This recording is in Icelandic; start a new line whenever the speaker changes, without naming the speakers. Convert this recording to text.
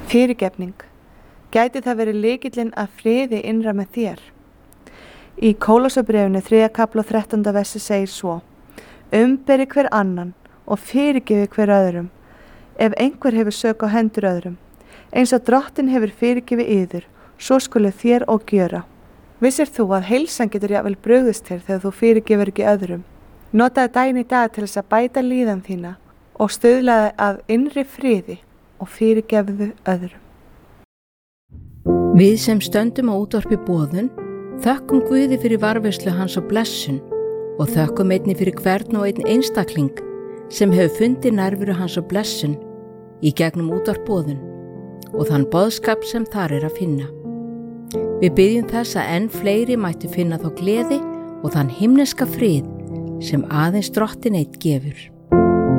Fyrirgefning. Gæti það verið lykillinn að friði innra með þér? Í Kólosabréfinu 3. kafla 13. versi segir svo: Umberi hver annan og fyrirgefi hver öðrum, ef einhver hefur sök á hendur öðrum, eins og Drottinn hefur fyrirgefið yður, svo skulu þér og gjöra. Vissir þú að heilsan getur jafnvel brugðist þér þegar þú fyrirgefur ekki öðrum? Notaðu daginn í dag til þess að bæta líðan þína og stuðlaði að innri friði og fyrirgefðu öðrum.
Við sem stöndum á útvarpi Boðun þökkum Guði fyrir varðveislu hans og blessun og þökkum einnig fyrir hvern og einn einstakling sem hefur fundið nærveru hans og blessun í gegnum útvarp Boðun og þann boðskap sem þar að finna. Við biðjum þess að enn fleiri mættu finna þá gleði og þann himneska frið sem aðeins Drottinn einn gefur.